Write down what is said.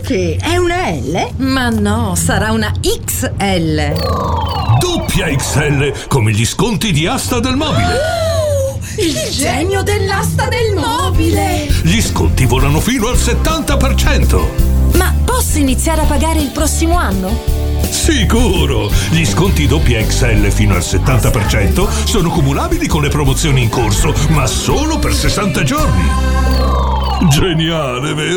Che? È una L? Ma no, sarà una XL. Doppia XL, come gli sconti di Asta del Mobile. Il genio dell'asta del mobile! Gli sconti volano fino al 70%. Ma posso iniziare a pagare il prossimo anno? Sicuro! Gli sconti doppia XL fino al 70% sono cumulabili con le promozioni in corso, ma solo per 60 giorni. Geniale, vero?